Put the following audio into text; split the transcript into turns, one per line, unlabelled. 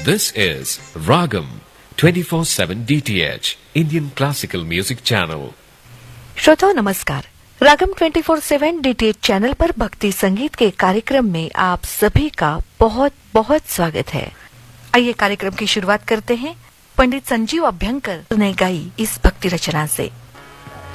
This is Ragam 24/7 DTH Indian Classical Music Channel.
श्रोताओं नमस्कार। रागम 24/7 DTH channel पर भक्ति संगीत के कार्यक्रम में आप सभी का बहुत बहुत स्वागत है। आइए कार्यक्रम की शुरुआत करते हैं पंडित संजीव अभ्यंकर ने गाई इस भक्ति रचना से।